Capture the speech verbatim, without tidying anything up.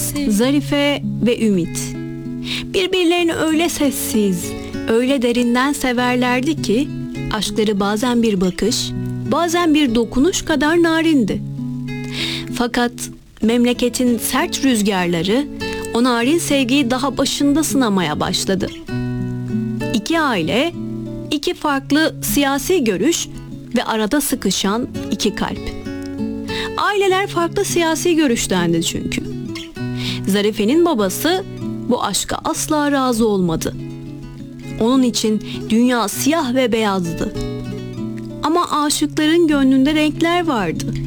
Zarife ve Ümit. Birbirlerini öyle sessiz, öyle derinden severlerdi ki aşkları bazen bir bakış, bazen bir dokunuş kadar narindi. Fakat memleketin sert rüzgarları o narin sevgiyi daha başında sınamaya başladı. İki aile, iki farklı siyasi görüş ve arada sıkışan iki kalp. Aileler farklı siyasi görüştendi çünkü. Zarife'nin babası bu aşka asla razı olmadı. Onun için dünya siyah ve beyazdı. Ama aşıkların gönlünde renkler vardı.